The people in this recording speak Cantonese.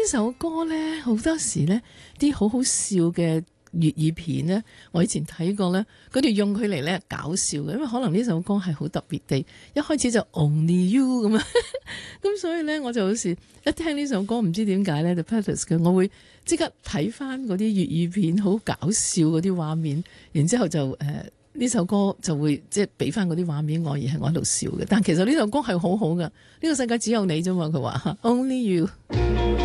首歌咧，好多時咧啲好好笑嘅粵語片咧，我以前睇過咧，佢哋用佢嚟咧搞笑嘅，因為可能呢首歌係好特別地，一開始就 Only You 咁啊，咁所以咧我就好似一聽呢首歌，唔知點解咧就 Purpose 嘅，我會即刻睇翻嗰啲粵語片好搞笑嗰啲畫面，然之後就呢首歌就會即係俾翻嗰啲畫面我，而係我喺度笑嘅。但其實呢首歌係好好噶，呢個世界只有你啫嘛，佢話 Only You。